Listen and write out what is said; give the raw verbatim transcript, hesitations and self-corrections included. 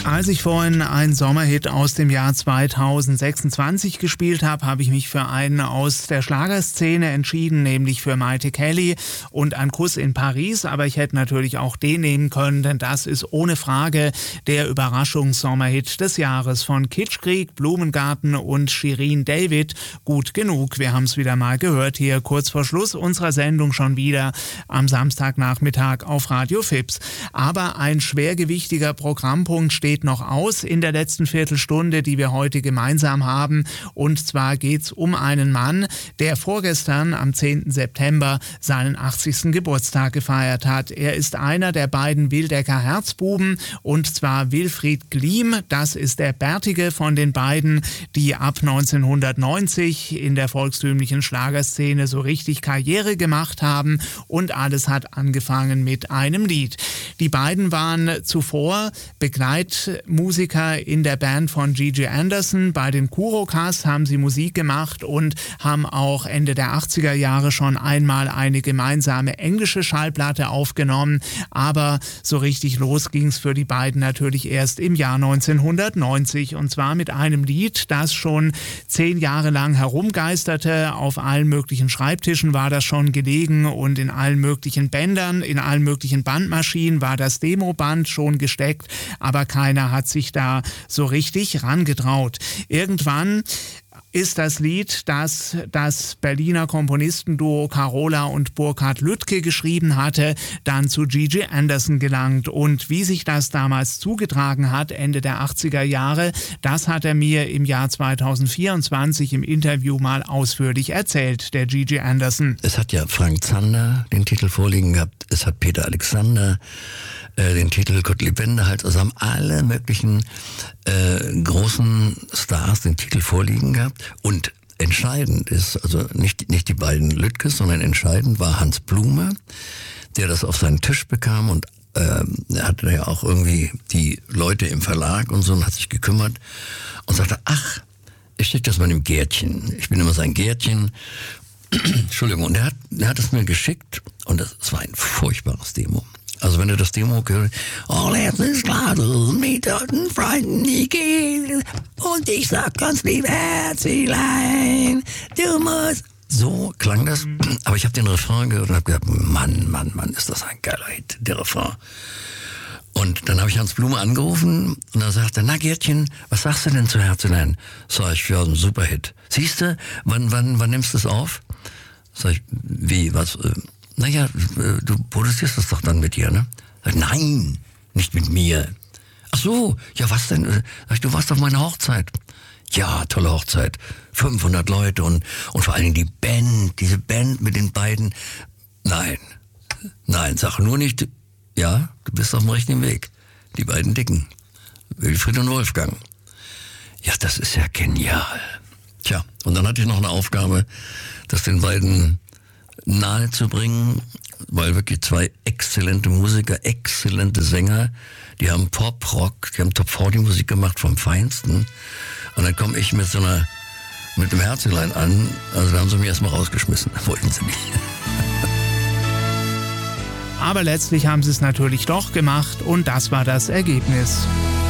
Als ich vorhin einen Sommerhit aus dem Jahr zweitausendsechsundzwanzig gespielt habe, habe ich mich für einen aus der Schlagerszene entschieden, nämlich für Maite Kelly und Ein Kuss in Paris. Aber ich hätte natürlich auch den nehmen können, denn das ist ohne Frage der Überraschungssommerhit des Jahres von Kitschkrieg, Blumengarten und Shirin David. Gut genug, wir haben es wieder mal gehört hier kurz vor Schluss unserer Sendung schon wieder am Samstagnachmittag auf Radio Fips. Aber ein schwergewichtiger Programmpunkt steht noch aus in der letzten Viertelstunde, die wir heute gemeinsam haben. Und zwar geht's um einen Mann, der vorgestern am zehnten September seinen achtzigsten Geburtstag gefeiert hat. Er ist einer der beiden Wildecker Herzbuben, und zwar Wilfried Gliem. Das ist der bärtige von den beiden, die ab neunzehnhundertneunzig in der volkstümlichen Schlagerszene so richtig Karriere gemacht haben, und alles hat angefangen mit einem Lied. Die beiden waren zuvor Begleitmusiker in der Band von Gigi Anderson. Bei den Kurocast haben sie Musik gemacht und haben auch Ende der achtziger Jahre schon einmal eine gemeinsame englische Schallplatte aufgenommen. Aber so richtig los ging es für die beiden natürlich erst im Jahr neunzehnhundertneunzig, und zwar mit einem Lied, das schon zehn Jahre lang herumgeisterte. Auf allen möglichen Schreibtischen war das schon gelegen und in allen möglichen Bändern, in allen möglichen Bandmaschinen war das Demoband schon gesteckt, aber keiner hat sich da so richtig rangetraut. Irgendwann ist das Lied, das das Berliner Komponistenduo Carola und Burkhard Lüttke geschrieben hatte, dann zu Gigi Anderson gelangt. Und wie sich das damals zugetragen hat, Ende der achtziger Jahre, das hat er mir im Jahr zweitausendvierundzwanzig im Interview mal ausführlich erzählt, der Gigi Anderson. Es hat ja Frank Zander den Titel vorliegen gehabt, es hat Peter Alexander äh, den Titel Gottlieb Wendehals, also haben alle möglichen äh, großen Stars den Titel vorliegen gehabt. Und entscheidend ist, also nicht, nicht die beiden Lüttges, sondern entscheidend war Hans Blume, der das auf seinen Tisch bekam, und ähm, er hatte ja auch irgendwie die Leute im Verlag und so und hat sich gekümmert und sagte, ach, ich schicke das mal im Gärtchen. Ich bin immer sein Gärtchen. Entschuldigung, und er hat, er hat es mir geschickt, und das, das war ein furchtbares Demo. Also wenn du das Demo gehört, oh, jetzt ist klar, mit den Freunden nie gehen, und ich sag ganz lieb, Herzlein, du musst. So klang das, aber ich habe den Refrain gehört und habe gedacht, Mann, Mann, Mann, ist das ein geiler Hit, der Refrain. Und dann habe ich Hans Blume angerufen und er sagte, na Gärtchen, was sagst du denn zu Herzlein? Sag ich, ja, ein super Hit. Siehst du, wann, wann, wann nimmst du es auf? Sag ich, wie, was? Naja, du produzierst das doch dann mit dir, ne? Sag ich, nein, nicht mit mir. Ach so, ja, was denn? Sag ich, du warst auf meiner Hochzeit. Ja, tolle Hochzeit. fünfhundert Leute und, und vor allen Dingen die Band, diese Band mit den beiden. Nein, nein, sag nur nicht, ja, du bist auf dem richtigen Weg. Die beiden Dicken, Wilfried und Wolfgang. Ja, das ist ja genial. Tja, und dann hatte ich noch eine Aufgabe, das den beiden nahe zu bringen, weil wirklich zwei exzellente Musiker, exzellente Sänger, die haben Pop, Rock, die haben Top vierzig Musik gemacht vom Feinsten. Und dann komme ich mit so einer, mit dem Herzlein an, also da haben sie mich erstmal rausgeschmissen, wollten sie nicht. Aber letztlich haben sie es natürlich doch gemacht, und das war das Ergebnis.